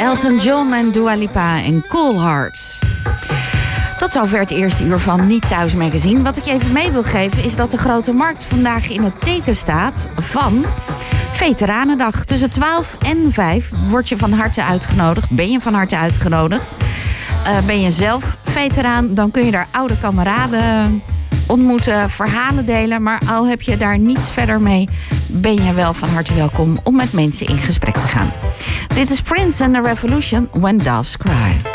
Elton John en Dua Lipa en Cool Hearts. Tot zover het eerste uur van Niet Thuis Magazine. Wat ik je even mee wil geven is dat de Grote Markt vandaag in het teken staat van Veteranendag. Tussen 12 en 5 word je van harte uitgenodigd. Ben je van harte uitgenodigd. Ben je zelf veteraan, dan kun je daar oude kameraden ontmoeten, verhalen delen. Maar al heb je daar niets verder mee, ben je wel van harte welkom om met mensen in gesprek te gaan. Dit is Prince and the Revolution, When Doves Cry.